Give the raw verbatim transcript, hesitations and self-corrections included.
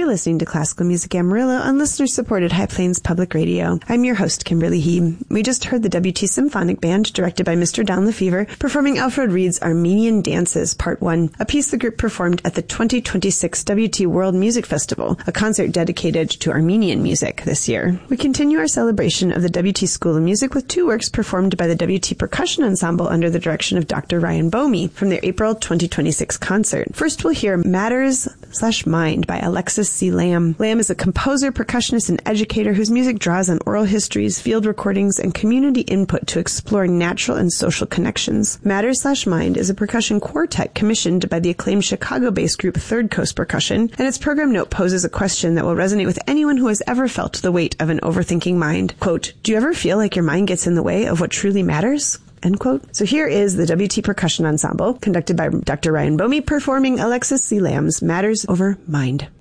listening to Classical Music Amarillo on listener-supported High Plains Public Radio. I'm your host, Kimberly He. We just heard the W T Symphonic Band, directed by Mister Don Lefevre, performing Alfred Reed's Armenian Dances, Part one, a piece the group performed at the twenty twenty-six W T World Music Festival, a concert dedicated to Armenian music this year. We continue our celebration of the W T School of Music with two works performed by the W T Percussion Ensemble under the direction of Doctor Ryan Bomey from their April twenty twenty-six concert. First, we'll hear Matters slash Mind by Alexis C. Lamb. Lamb is a composer, percussionist, and educator whose music draws on oral histories, field recordings, and community input to explore natural and social connections. Matters slash Mind is a percussion quartet commissioned by the acclaimed Chicago-based group Third Coast Percussion, and its program note poses a question that will resonate with anyone who has ever felt the weight of an overthinking mind. Quote, do you ever feel like your mind gets in the way of what truly matters? End quote. So here is the W T Percussion Ensemble, conducted by Doctor Ryan Bomey, performing Alexis C. Lamb's Matters Over Mind.